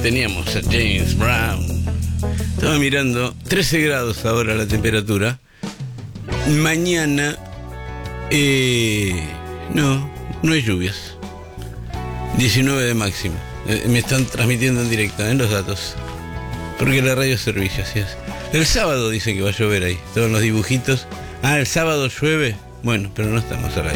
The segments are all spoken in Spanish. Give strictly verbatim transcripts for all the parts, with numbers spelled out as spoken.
teníamos a James Brown. Estaba mirando, trece grados ahora la temperatura. Mañana, eh, no, no hay lluvias. diecinueve de máxima. Eh, me están transmitiendo en directo, en ¿eh? los datos. Porque la radio es servicio, así es. El sábado dicen que va a llover ahí, todos los dibujitos. Ah, el sábado llueve. Bueno, pero no estamos al aire.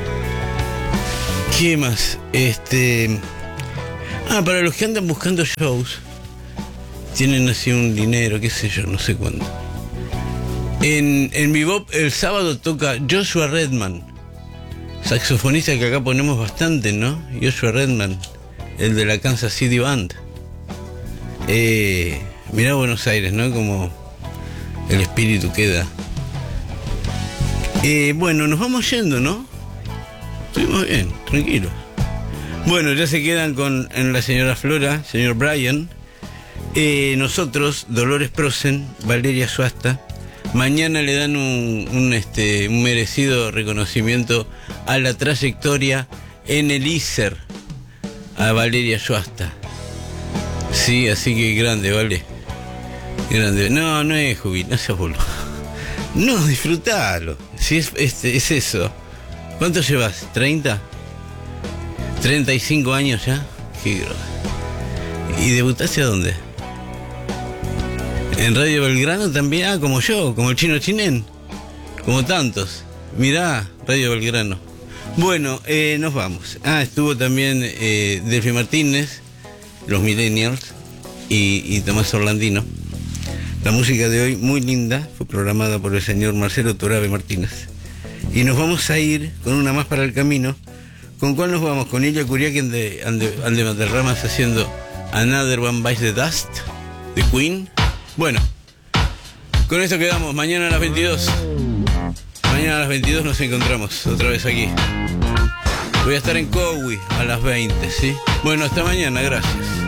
¿Qué más? Este... Ah, para los que andan buscando shows, tienen así un dinero, qué sé yo, no sé cuándo. En, en Bebop el sábado toca Joshua Redman, saxofonista que acá ponemos bastante, ¿no? Joshua Redman, el de la Kansas City Band. Eh, mirá Buenos Aires, ¿no? Como el espíritu queda. Eh, bueno, nos vamos yendo, ¿no? Estuvimos bien, tranquilos. Bueno, ya se quedan con en la señora Flora, señor Brian. Eh, nosotros, Dolores Prosen, Valeria Suasta. Mañana le dan un, un, este, un merecido reconocimiento a la trayectoria en el I S E R a Valeria Suasta. Sí, así que grande, vale. Grande. No, no es jubil, no seas boludo. No, disfrutalo. Si es, es, es eso. ¿Cuánto llevas? ¿treinta? ¿treinta y cinco años ya? Qué grosso. ¿Y debutaste a dónde? En Radio Belgrano también, ah, como yo, como el Chino Chinén, como tantos. Mirá, Radio Belgrano. Bueno, eh, nos vamos. Ah, estuvo también eh, Delphi Martínez, los Millennials y, y Tomás Orlandino. La música de hoy, muy linda, fue programada por el señor Marcelo Torabe Martínez. Y nos vamos a ir con una más para el camino. ¿Con cuál nos vamos? Con Ilya Kuriakin de Ande, Ande Valderramas haciendo Another One Bites the Dust, de Queen. Bueno, con esto quedamos. Mañana a las veintidós. Mañana a las veintidós nos encontramos otra vez aquí. Voy a estar en Cowi a las veinte, ¿sí? Bueno, hasta mañana, gracias.